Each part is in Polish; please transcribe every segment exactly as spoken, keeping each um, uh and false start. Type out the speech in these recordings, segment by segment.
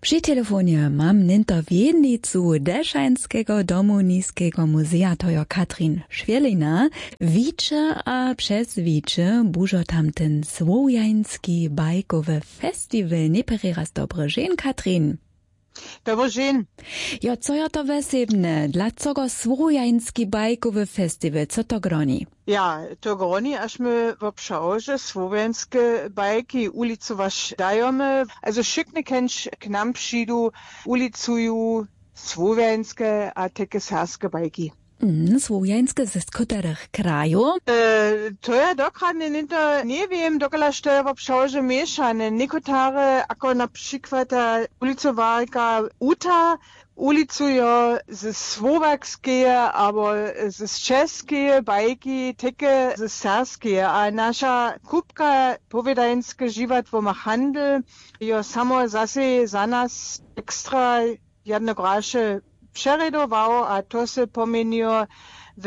Przy telefonie mam nento wiednicu Deszańskiego domu niskiego muzea, to jo Katrin Švelina. Wicze a przez wicze bużo tam ten słowiański bajkowy festiwal. Nie raz dobry dzień, Katrin. Dobry dzień. Jo, co jo to wesebne? Dlaczego słowiański bajkowy festiwal? Co to groni? Ja, to groni, aż my w obszarze słowiańskie bajki ulicować dajemy. Also szykny kęć k nam przyjdu, ulicują słowiańskie a takie serskie bajki. Mm, słowiańskie ze których kraju? E, to ja dokładnie nie, to nie wiem, dokąd to ja w obszarze mieszane. Niekotare, ako na przykład ulicowarka Uta, ulicują ze słowakskie albo ze czeskie bajki, takie ze serskie, a nasza kubka powiedańska żywatwo ma handel, jo samo zase za nas ekstra jedno grasze przeredowało, a to se pomeniło w,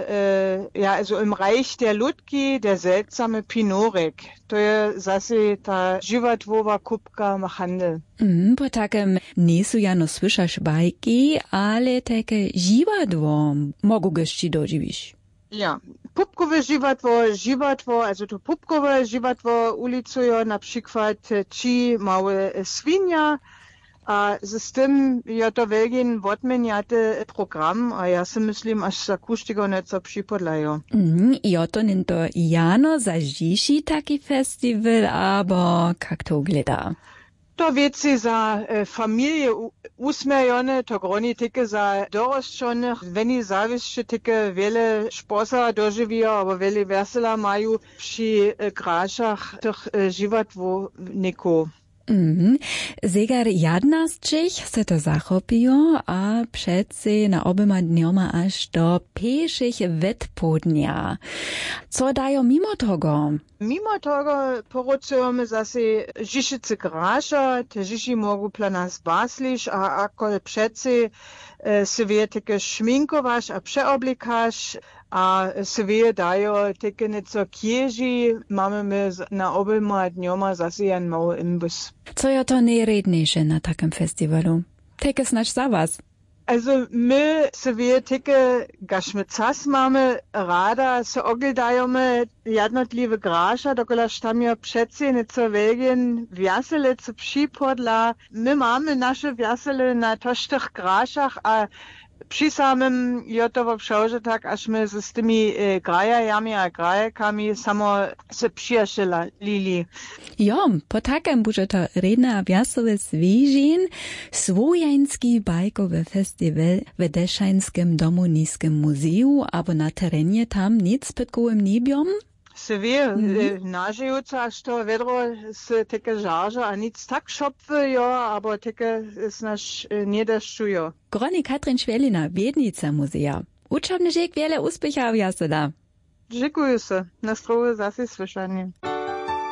e, ja, also im Reich der Ludki, der seltsame Pinorek. To je zase ta żywatwowa kubka ma handel. Mm, po takem nisu jano słyszasz bajki, ale takie żywatwo mogą gości dożywić. Ja, pupkowe żywatwo, żywatwo, also to pupkowe żywatwo ulicują na przykład ci małe swinia, a z tym ja to veľký odmeniaty program, a ja si myslím, až sa kuštigo něco připodlajú. Mm, jo, to nento jano zažiši taki festival, abo kak to gleda? To věci za e, familie usmerjone, to groni tyke za dorosčonych, veni závisče tyke veľa šposa doživijo, abo veľa vesela majú při e, krášach tych e, životvorníkov. Mm. Zegar jadnastčich se to zachopijo, a přeci na obema dňoma až do pešich vetpodnia. Co dajo mimo toho? Mimo toho poručujeme zase žišice kráša, te žiši mogu plana zbasliš, a ako přeci e, se vie také šminkovaš a přeoblikáš, a se vie dajo také něco kieži, máme my na obema dňoma zase jen malý imbus. Co je to nejrednější na takem festivalu? Take snaž za vás. Also my se vie také, gaž my cas máme ráda, se ogledajeme jednotlivé gráša, dokoľaž tam je přeci něco veľký viasele, co připodla. My máme naše viasele na toštých grášach a przy samym je to w obszarze tak, aż my z tymi e, grajajami a grajakami samo se przyjacielili. Jo, po takem bude to redna wiasowy svížin, słowiański bajkowy festiwal w Deszańskim domu niskim muzeu, abo na terenie tam nic pytkowym nibiom? Se wie, mm-hmm. nažijúca, až to vedro se také žáže a nic tak šopvujo, abo také snaž nedaščujo. Groni Katrin Švelina, wiednica muzea. Učebny žek wiele úspěchov, jaseda. Dziękuję se. Na zdrowie zase słyszanie.